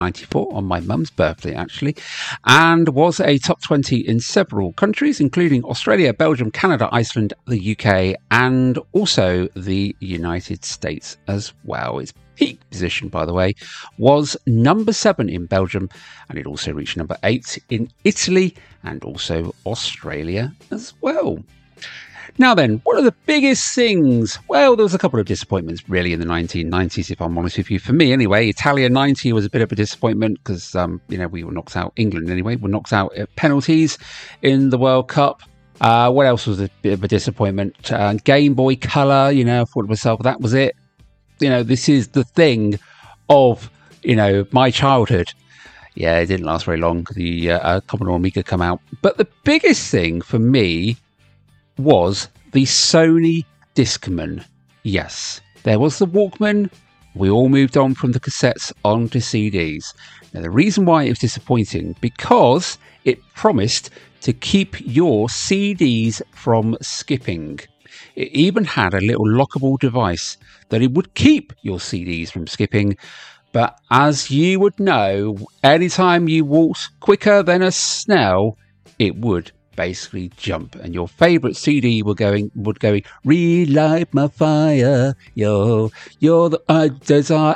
1994 on my mum's birthday, actually, and was a top 20 in several countries, including Australia, Belgium, Canada, Iceland, the UK, and also the United States as well. Its peak position, by the way, was number 7 in Belgium, and it also reached number 8 in Italy and also Australia as well. Now then, what are the biggest things? Well, there was a couple of disappointments really in the 1990s, if I'm honest with you. For me, anyway, Italia 90 was a bit of a disappointment because, we were knocked out, England anyway, were knocked out at penalties in the World Cup. What else was a bit of a disappointment? Game Boy Color, I thought to myself, that was it. This is the thing of, my childhood. Yeah, it didn't last very long. The Commodore Amiga come out. But the biggest thing for me was the Sony Discman. Yes, there was the Walkman. We all moved on from the cassettes onto CDs. Now, the reason why it was disappointing, because it promised to keep your CDs from skipping. It even had a little lockable device that it would keep your CDs from skipping. But as you would know, anytime you walked quicker than a snail, it would basically jump, and your favourite CD would go, relight my fire, you're the desire,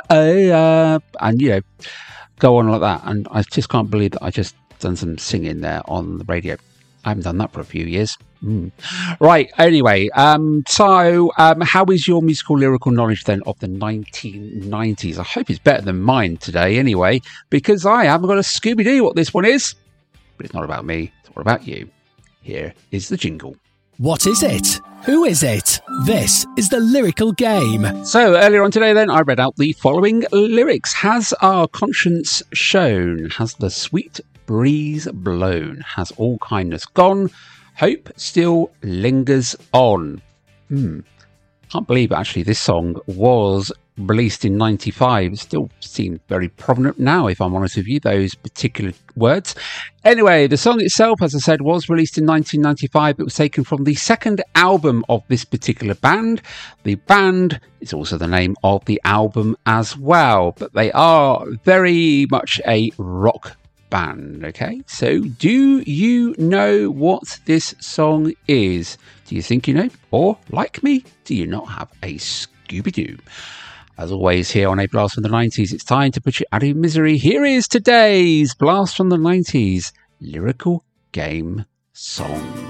and go on like that. And I just can't believe that I just done some singing there on the radio. I haven't done that for a few years. Right, anyway, so how is your musical lyrical knowledge then of the 1990s? I hope it's better than mine today anyway, because I haven't got a Scooby-Doo what this one is. But it's not about me, it's all about you. Here is the jingle. What is it? Who is it? This is the lyrical game. So earlier on today then, I read out the following lyrics. Has our conscience shown? Has the sweet breeze blown? Has all kindness gone? Hope still lingers on. Can't believe actually this song was released in 95. It still seems very prominent now, if I'm honest with you, those particular words. Anyway, the song itself, as I said, was released in 1995. It was taken from the second album of this particular band. The band is also the name of the album as well, but they are very much a rock band. Okay, so do you know what this song is? Do you think you know? Or, like me, do you not have a Scooby-Doo? As always, here on A Blast from the 90s, it's time to put you out of misery. Here is today's Blast from the 90s lyrical game song.